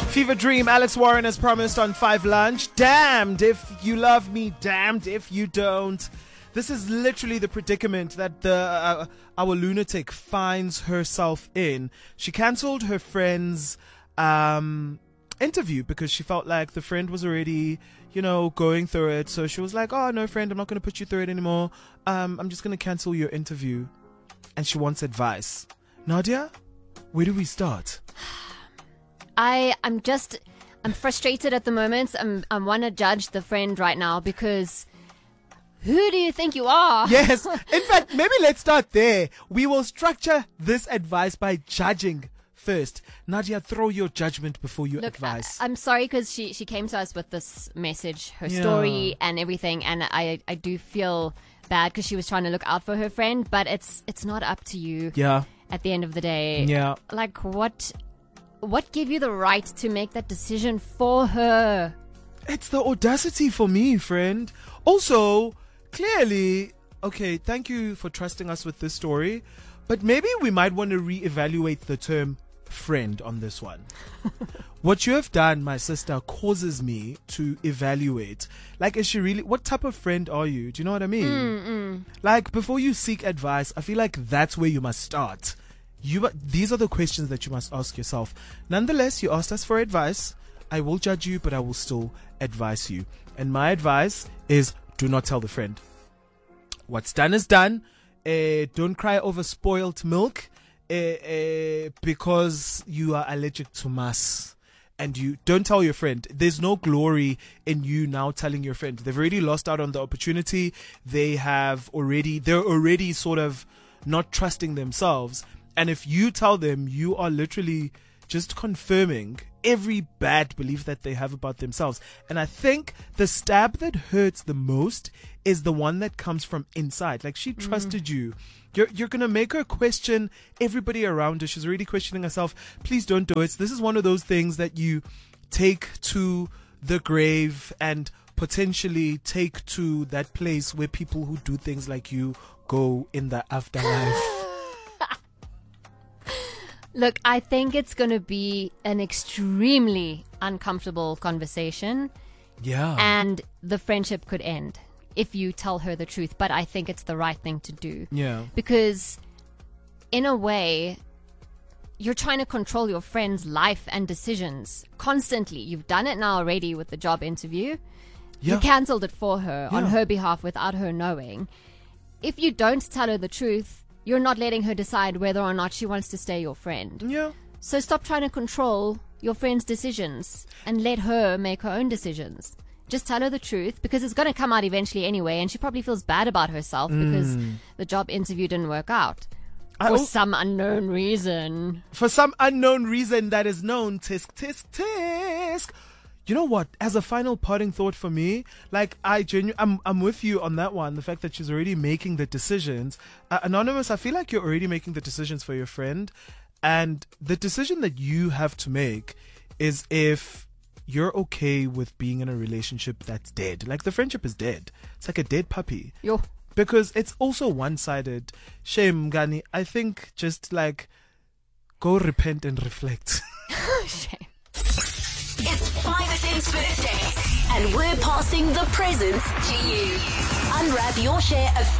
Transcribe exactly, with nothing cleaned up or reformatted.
Fever Dream, Alex Warren as promised on Five Lunch. Damned if you love me, damned if you don't. This is literally the predicament that the uh, our lunatic finds herself in. She cancelled her friend's um, interview because she felt like the friend was already, you know, going through it. So she was like, oh, no, friend, I'm not going to put you through it anymore. Um, I'm just going to cancel your interview. And she wants advice. Nadia, where do we start? I, I'm just, I'm frustrated at the moment. I'm, I want to judge the friend right now because who do you think you are? Yes. In fact, maybe let's start there. We will structure this advice by judging first. Nadia, throw your judgment before you Look, advise. I, I'm sorry because she, she came to us with this message, her Yeah. story and everything. And I, I do feel bad because she was trying to look out for her friend, but it's, it's not up to you. Yeah. At the end of the day. Yeah. Like what... What gave you the right to make that decision for her? It's the audacity for me, friend. Also, clearly, okay, thank you for trusting us with this story, but maybe we might want to reevaluate the term friend on this one. What you have done, my sister, causes me to evaluate. Like, is she really, what type of friend are you? Do you know what I mean? Mm-mm. Like, before you seek advice, I feel like that's where you must start. You, these are the questions that you must ask yourself. Nonetheless, you asked us for advice. I will judge you, but I will still advise you. And my advice is do not tell the friend. What's done is done. Uh, don't cry over spoiled milk uh, uh, because you are allergic to mass. And you don't tell your friend. There's no glory in you now telling your friend. They've already lost out on the opportunity. They have already, they're already sort of not trusting themselves. And if you tell them, you are literally just confirming every bad belief that they have about themselves. And I think the stab that hurts the most is the one that comes from inside. Like, she trusted mm. you. You're, you're going to make her question everybody around her. She's already questioning herself. Please don't do it. This is one of those things that you take to the grave and potentially take to that place where people who do things like you go in the afterlife. Look, I think it's going to be an extremely uncomfortable conversation. Yeah. And the friendship could end if you tell her the truth. But I think it's the right thing to do. Yeah. Because in a way, you're trying to control your friend's life and decisions constantly. You've done it now already with the job interview. Yeah. You cancelled it for her yeah. on her behalf without her knowing. If you don't tell her the truth, you're not letting her decide whether or not she wants to stay your friend. Yeah. So stop trying to control your friend's decisions and let her make her own decisions. Just tell her the truth because it's going to come out eventually anyway, and she probably feels bad about herself mm. because the job interview didn't work out. For al- some unknown reason. For some unknown reason that is known. Tisk, tisk, tisk. You know what? As a final parting thought for me, like I genu- I'm I'm with you on that one. The fact that she's already making the decisions. Uh, Anonymous, I feel like you're already making the decisions for your friend, and the decision that you have to make is if you're okay with being in a relationship that's dead. Like, the friendship is dead. It's like a dead puppy. Yo. Because it's also one-sided. Shame, Gani. I think just like go repent and reflect. Shame. It's five F M's birthday, and we're passing the presents to you. Unwrap your share of